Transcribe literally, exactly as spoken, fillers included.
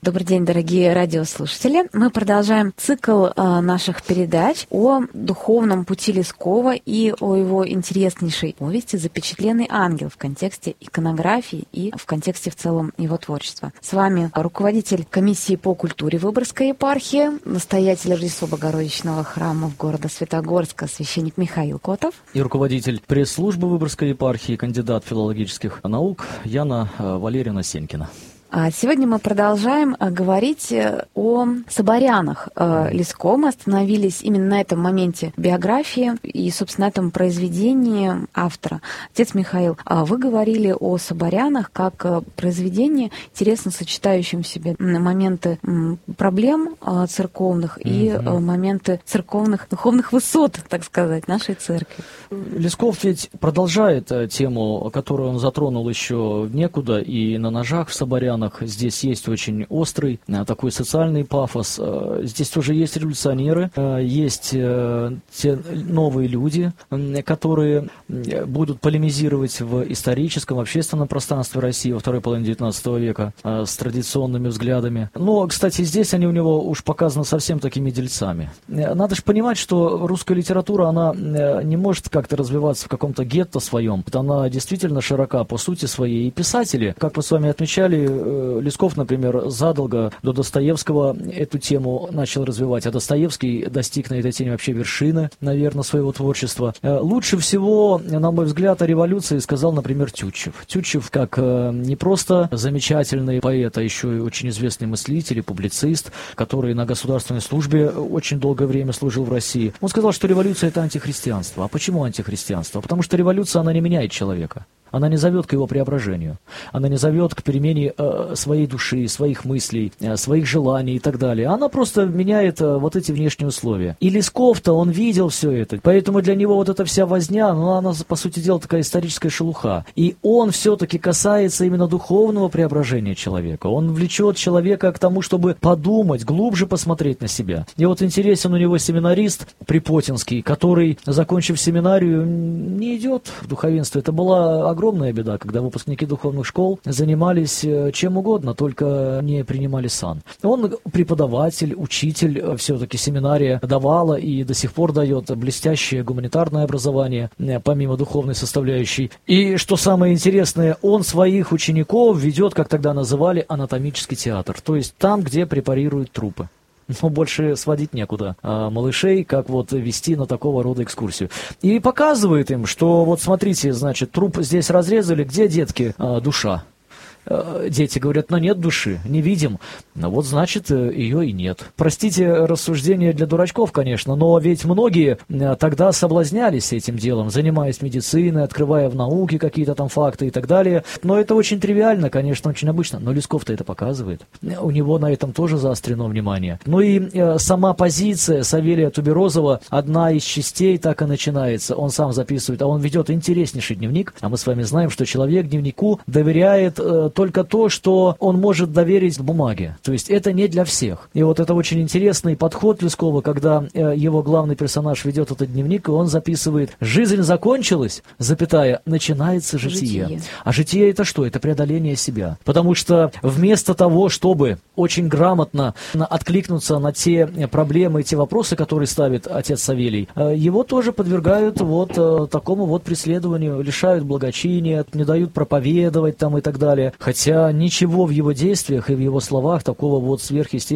Добрый день, дорогие радиослушатели. Мы продолжаем цикл э, наших передач о духовном пути Лескова и о его интереснейшей повести «Запечатленный ангел» в контексте иконографии и в контексте в целом его творчества. С вами руководитель комиссии по культуре Выборгской епархии, настоятель Рождество-Богородичного храма в города Светогорска, священник Михаил Котов. И руководитель пресс-службы Выборгской епархии, кандидат филологических наук Яна Валерьевна Сенькина. Сегодня мы продолжаем говорить о соборянах Лескова. Мы остановились именно на этом моменте биографии и, собственно, на этом произведении автора. Отец Михаил, вы говорили о соборянах как произведении, интересно сочетающем в себе моменты проблем церковных и mm-hmm. моменты церковных, духовных высот, так сказать, нашей церкви. Лесков ведь продолжает тему, которую он затронул еще некуда, и на ножах в соборянах. Здесь есть очень острый такой социальный пафос. Здесь тоже есть революционеры, есть те новые люди, которые будут полемизировать в историческом, общественном пространстве России во второй половине девятнадцатого века с традиционными взглядами. Но, кстати, здесь они у него уж показаны совсем такими дельцами. Надо же понимать, что русская литература, она не может как-то развиваться в каком-то гетто своем. Она действительно широка по сути своей. И писатели, как мы с вами отмечали, Лесков, например, задолго до Достоевского эту тему начал развивать, а Достоевский достиг на этой теме вообще вершины, наверное, своего творчества. Лучше всего, на мой взгляд, о революции сказал, например, Тютчев. Тютчев как не просто замечательный поэт, а еще и очень известный мыслитель и публицист, который на государственной службе очень долгое время служил в России. Он сказал, что революция – это антихристианство. А почему антихристианство? Потому что революция, она не меняет человека. Она не зовет к его преображению. Она не зовет к перемене э, своей души, своих мыслей, э, своих желаний и так далее. Она просто меняет э, вот эти внешние условия. И Лесков-то, он видел все это. Поэтому для него вот эта вся возня, ну, она, по сути дела, такая историческая шелуха. И он все-таки касается именно духовного преображения человека. Он влечет человека к тому, чтобы подумать, глубже посмотреть на себя. И вот интересен у него семинарист Припотинский, который, закончив семинарию, не идет в духовенство. Это была огромная Огромная беда, когда выпускники духовных школ занимались чем угодно, только не принимали сан. Он преподаватель, учитель, все-таки семинария давала и до сих пор дает блестящее гуманитарное образование, помимо духовной составляющей. И, что самое интересное, он своих учеников ведет, как тогда называли, анатомический театр, то есть там, где препарируют трупы. Но больше сводить некуда а малышей, как вот вести на такого рода экскурсию. И показывает им, что вот смотрите, значит, труп здесь разрезали, где, детки, а, душа? Дети говорят, но нет души, не видим. Ну вот, значит, ее и нет. Простите, рассуждение для дурачков, конечно, но ведь многие тогда соблазнялись этим делом, занимаясь медициной, открывая в науке какие-то там факты и так далее. Но это очень тривиально, конечно, очень обычно. Но Лесков-то это показывает. У него на этом тоже заострено внимание. Ну и э, сама позиция Савелия Туберозова, одна из частей так и начинается. Он сам записывает, а он ведет интереснейший дневник. А мы с вами знаем, что человек дневнику доверяет э, только то, что он может доверить бумаге. То есть это не для всех. И вот это очень интересный подход Лескова, когда э, его главный персонаж ведет этот дневник, и он записывает: «Жизнь закончилась, запятая, начинается житие». житие. А житие это что? Это преодоление себя. Потому что вместо того, чтобы очень грамотно откликнуться на те проблемы, те вопросы, которые ставит отец Савелий, э, его тоже подвергают вот э, такому вот преследованию, лишают благочиния, не дают проповедовать там и так далее. Хотя ничего в его действиях и в его словах такого вот сверхъестественного